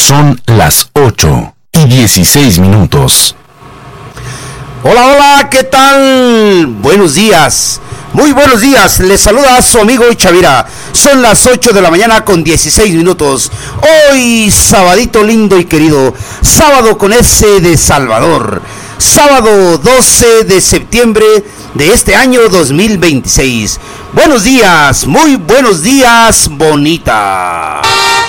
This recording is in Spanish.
Son las 8:16. Hola, hola, ¿qué tal? Buenos días, muy buenos días. Les saluda su amigo Chavira. Son las 8 de la mañana con 16 minutos. Hoy, sabadito lindo y querido. Sábado con S de Salvador. Sábado 12 de septiembre de este año 2026. Buenos días, muy buenos días, bonita.